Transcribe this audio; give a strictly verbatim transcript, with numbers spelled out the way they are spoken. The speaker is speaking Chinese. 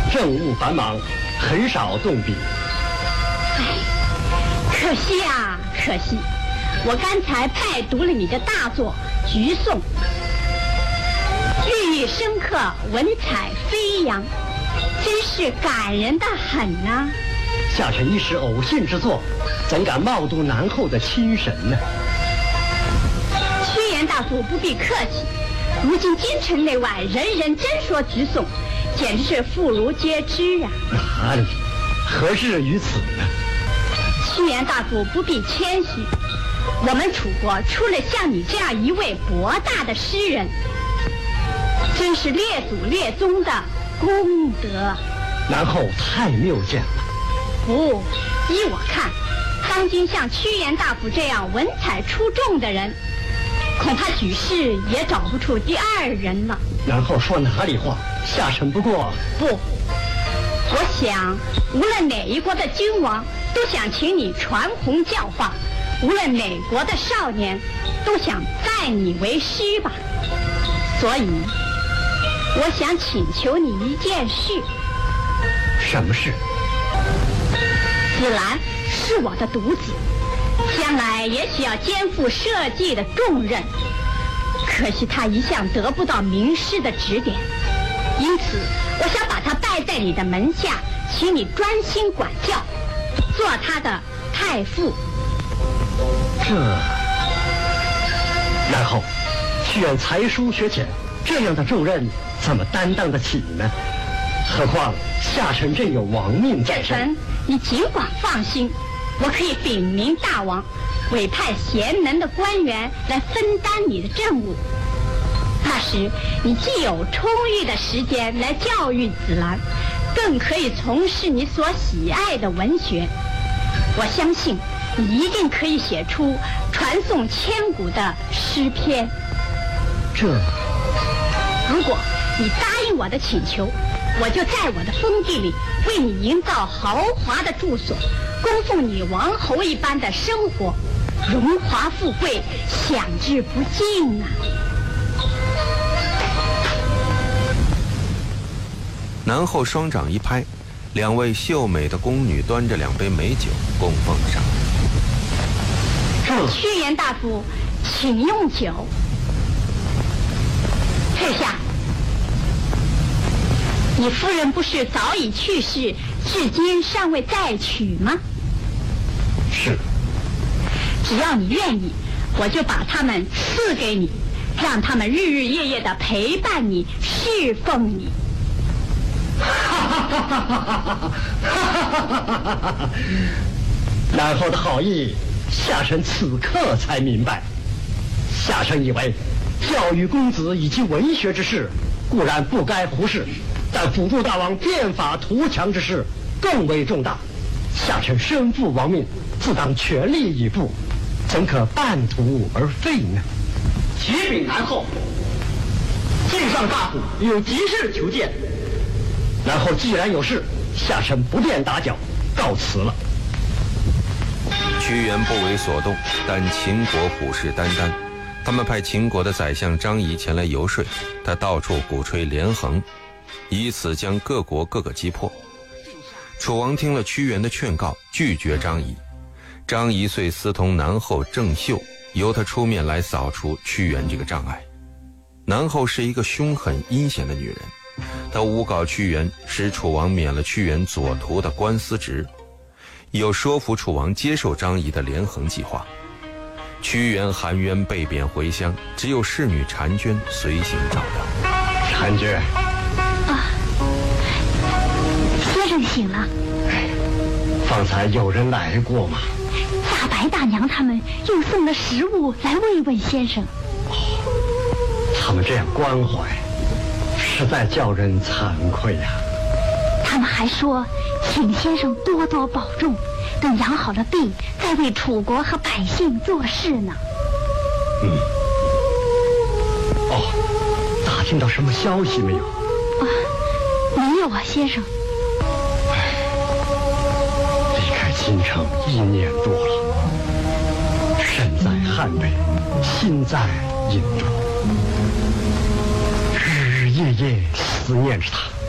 政务繁忙，很少动笔。 唉，可惜啊，可惜！我刚才拜读了你的大作《橘颂》，寓意深刻，文采飞扬，真是感人的很啊！ 下臣一时偶兴之作，怎敢冒读南后的亲神呢？ 屈原大夫不必客气，如今京城内外人人争说橘颂，简直是妇孺皆知啊！ 哪里？何至于此呢？ 屈原大夫不必谦虚，我们楚国出了像你这样一位博大的诗人，真是列祖列宗的功德。 南后太谬见了。 不，依我看，当今像屈原大夫这样文采出众的人，恐怕举世也找不出第二人了。 南后说哪里话？下臣不过不，我想无论哪一国的君王都想请你传弘教化，无论哪国的少年都想拜你为师吧。所以我想请求你一件事。 什么事？ 子兰是我的独子，将来也许要肩负社稷的重任，可惜他一向得不到名师的指点，因此我想把他拜在你的门下，请你专心管教，做他的太傅。 这然后屈原才疏学浅，这样的重任怎么担当得起呢？何况下臣朕有亡命在身。 你尽管放心，我可以禀明大王，委派贤能的官员来分担你的政务。那时你既有充裕的时间来教育子兰，更可以从事你所喜爱的文学。我相信你一定可以写出传颂千古的诗篇。 这如果你答应我的请求，我就在我的封地里为你营造豪华的住所，供奉你王侯一般的生活，荣华富贵享之不尽啊！ 南后双掌一拍，两位秀美的宫女端着两杯美酒供奉上。 屈原大夫，请用酒。退下。你夫人不是早已去世，至今尚未再娶吗？ 是。 只要你愿意，我就把他们赐给你，让他们日日夜夜的陪伴你，侍奉你。 南后的好意，下臣此刻才明白。下臣以为教育公子以及文学之事固然不该忽视，但辅助大王变法图强之事更为重大。下臣身负王命，自当全力以赴，怎可半途而废呢？启禀南后，敬上大夫有急事求见。南后既然有事，下臣不便打搅，告辞了。 屈原不为所动，但秦国虎视眈眈。他们派秦国的宰相张仪前来游说，他到处鼓吹连横，以此将各国各个击破。楚王听了屈原的劝告，拒绝张仪。张仪遂私通南后郑袖，由他出面来扫除屈原这个障碍。南后是一个凶狠阴险的女人，她诬告屈原，使楚王免了屈原左徒的官司职，又说服楚王接受张仪的连横计划。屈原含冤被贬回乡，只有侍女婵娟随行照料。 婵娟啊，先生醒了。 方才有人来过吗？ 大白大娘他们又送了食物来慰问先生。 哦，他们这样关怀，实在叫人惭愧呀、啊。 他们还说，请先生多多保重，等养好了病，再为楚国和百姓做事呢。 嗯。哦，打听到什么消息没有？ 啊，没有啊，先生。 唉，离开京城一年多了，身在汉北，心在印度，日日夜夜思念着他。